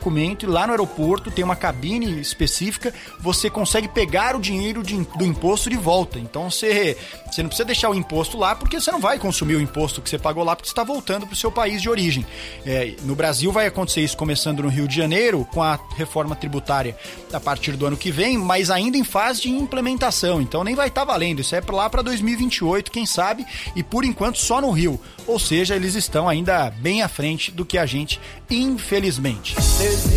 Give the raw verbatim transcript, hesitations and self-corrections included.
documento e lá no aeroporto tem uma cabine específica, você consegue pegar o dinheiro de, do imposto de volta. Então você, você não precisa deixar o imposto lá, porque você não vai consumir o imposto que você pagou lá, porque você está voltando para o seu país de origem. É, no Brasil vai acontecer isso começando no Rio de Janeiro, com a reforma tributária a partir do ano que vem, mas ainda em fase de implementação. Então nem vai estar tá valendo. Isso é lá para dois mil e vinte e oito, quem sabe, e por enquanto só no Rio. Ou seja, eles estão ainda bem à frente do que a gente, infelizmente.